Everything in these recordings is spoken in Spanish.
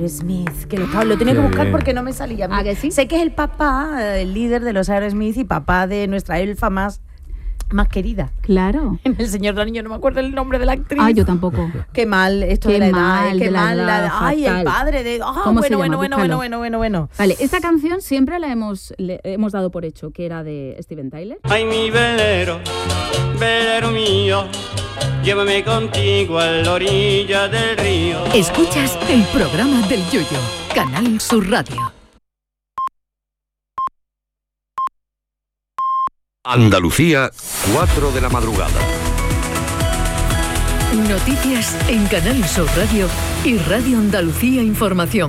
Aerosmith, que lo tenía que buscar porque no me salía. ¿Ah, que sí? Sé que es el papá, el líder de los Aerosmith y papá de nuestra elfa más querida. Claro. En El Señor del Anillo no me acuerdo el nombre de la actriz. Ah, yo tampoco. Qué mal esto Qué de la mal, edad, qué de la mal. edad, Ay, fatal. el padre de... ¿Cómo se bueno, llama? bueno. Vale, esta canción siempre le hemos dado por hecho, que era de Steven Tyler. Ay, mi velero, velero mío, llévame contigo a la orilla del río. Escuchas el programa del Yoyo, Canal Sur Radio. Andalucía, 4 de la madrugada. Noticias en Canal Sur Radio y Radio Andalucía Información.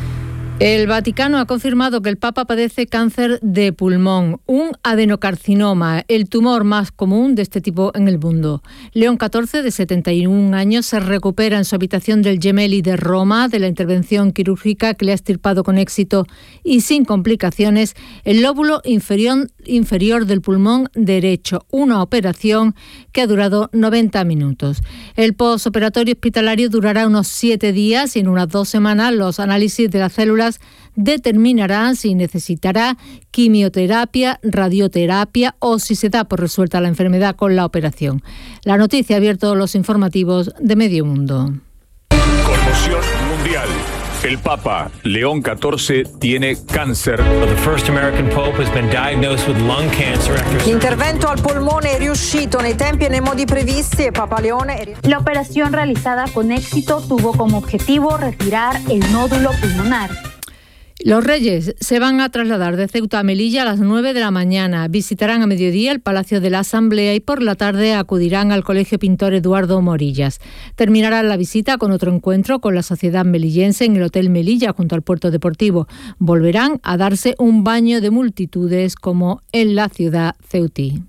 El Vaticano ha confirmado que el Papa padece cáncer de pulmón, un adenocarcinoma, el tumor más común de este tipo en el mundo. León XIV, de 71 años, se recupera en su habitación del Gemelli de Roma de la intervención quirúrgica que le ha extirpado con éxito y sin complicaciones el lóbulo inferior del pulmón derecho, una operación que ha durado 90 minutos. El posoperatorio hospitalario durará unos 7 días y en unas 2 semanas los análisis de las células determinarán si necesitará quimioterapia, radioterapia o si se da por resuelta la enfermedad con la operación. La noticia ha abierto los informativos de Medio Mundo. Conmoción mundial. El Papa León XIV tiene cáncer. The first American pope has been diagnosed with lung cancer after... L'intervento al polmone è riuscito nei tempi e nei modi previsti e Papa Leone... La operación realizada con éxito tuvo como objetivo retirar el nódulo pulmonar. Los Reyes se van a trasladar de Ceuta a Melilla a las 9 de la mañana. Visitarán a mediodía el Palacio de la Asamblea y por la tarde acudirán al Colegio Pintor Eduardo Morillas. Terminarán la visita con otro encuentro con la sociedad melillense en el Hotel Melilla junto al puerto deportivo. Volverán a darse un baño de multitudes como en la ciudad ceutí.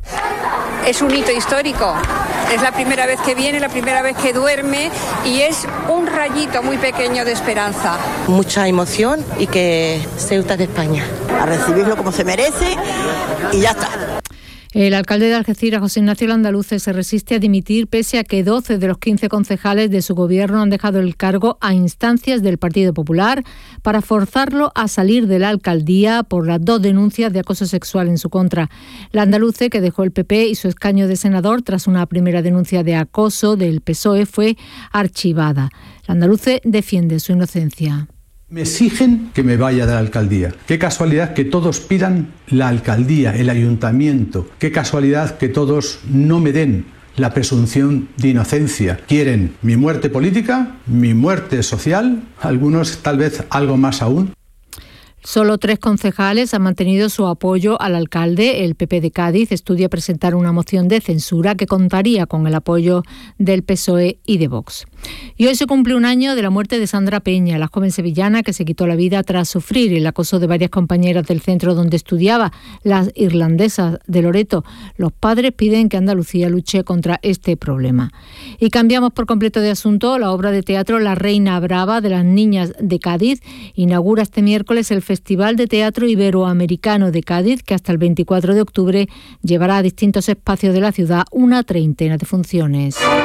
Es un hito histórico. Es la primera vez que viene, la primera vez que duerme y es un rayito muy pequeño de esperanza. Mucha emoción y que Ceuta es de España. A recibirlo como se merece y ya está. El alcalde de Algeciras, José Ignacio Landaluce, se resiste a dimitir pese a que 12 de los 15 concejales de su gobierno han dejado el cargo a instancias del Partido Popular para forzarlo a salir de la alcaldía por las 2 denuncias de acoso sexual en su contra. Landaluce, que dejó el PP y su escaño de senador tras una primera denuncia de acoso del PSOE, fue archivada. Landaluce defiende su inocencia. Me exigen que me vaya de la alcaldía. Qué casualidad que todos pidan la alcaldía, el ayuntamiento. Qué casualidad que todos no me den la presunción de inocencia. Quieren mi muerte política, mi muerte social, algunos tal vez algo más aún. Solo 3 concejales han mantenido su apoyo al alcalde. El PP de Cádiz estudia presentar una moción de censura que contaría con el apoyo del PSOE y de Vox. Y hoy se cumple un año de la muerte de Sandra Peña, la joven sevillana que se quitó la vida tras sufrir el acoso de varias compañeras del centro donde estudiaba, las irlandesas de Loreto. Los padres piden que Andalucía luche contra este problema. Y cambiamos por completo de asunto. La obra de teatro La Reina Brava de las Niñas de Cádiz inaugura este miércoles el Festival de Teatro Iberoamericano de Cádiz, que hasta el 24 de octubre llevará a distintos espacios de la ciudad una treintena de funciones. ¡Ella,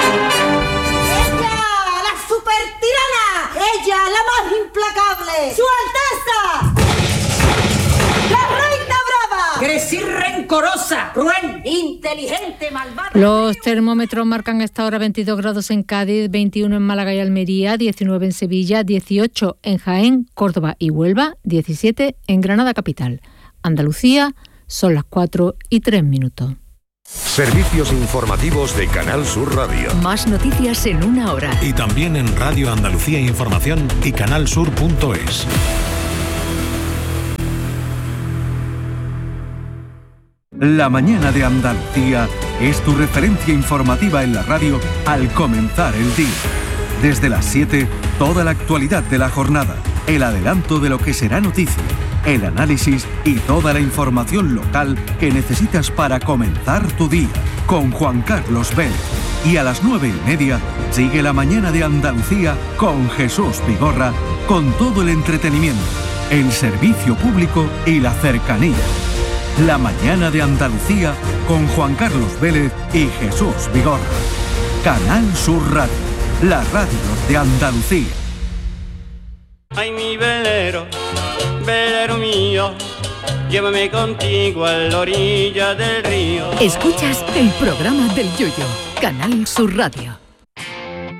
la supertirana! ¡Ella, la más implacable! ¡Su Alteza! ¡La Reina Brava! ¡Crecí rencorosa, cruel, inteligente, malvada! Los termómetros marcan a esta hora 22 grados en Cádiz, 21 en Málaga y Almería, 19 en Sevilla, 18 en Jaén, Córdoba y Huelva, 17 en Granada capital. Andalucía, son las 4:03. Servicios informativos de Canal Sur Radio. Más noticias en una hora. Y también en Radio Andalucía Información y canalsur.es. La mañana de Andalucía es tu referencia informativa en la radio al comenzar el día. Desde las 7, toda la actualidad de la jornada, el adelanto de lo que será noticia, el análisis y toda la información local que necesitas para comenzar tu día, con Juan Carlos Vélez. Y a las 9:30 sigue la mañana de Andalucía con Jesús Vigorra, con todo el entretenimiento, el servicio público y la cercanía. La mañana de Andalucía con Juan Carlos Vélez y Jesús Vigorra. Canal Sur Radio, la radio de Andalucía. Ay, mi velero, velero mío, llévame contigo a la orilla del río. Escuchas el programa del Yoyo, Canal Sur Radio.